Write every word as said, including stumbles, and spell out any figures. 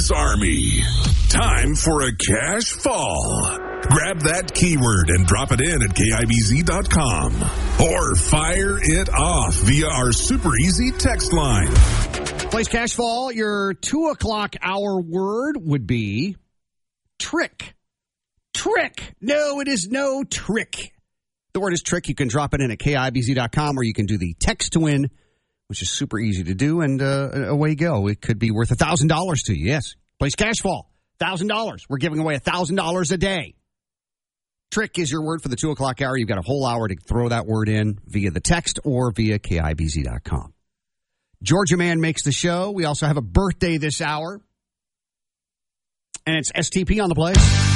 Kansas Army. Time for a cash fall. Grab that keyword and drop it in at K I B Z dot com. Or fire it off via our super easy text line. Place cash fall. Your two o'clock hour word would be trick. Trick. No, it is no trick. The word is trick. You can drop it in at K I B Z dot com, or you can do the text to win, which is super easy to do, and uh, away you go. It could be worth one thousand dollars to you. Yes. Place cash fall. one thousand dollars. We're giving away one thousand dollars a day. Trick is your word for the two o'clock hour. You've got a whole hour to throw that word in via the text or via K I B Z dot com. Georgia Man makes the show. We also have a birthday this hour. And it's S T P on the place.